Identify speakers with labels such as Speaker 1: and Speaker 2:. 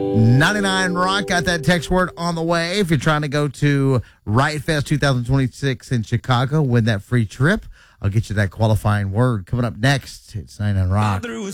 Speaker 1: 99 Rock got that text word on the way. If you're trying to go to Riot Fest 2026 in Chicago, win that free trip, I'll get you that qualifying word. Coming up next, it's 99 Rock.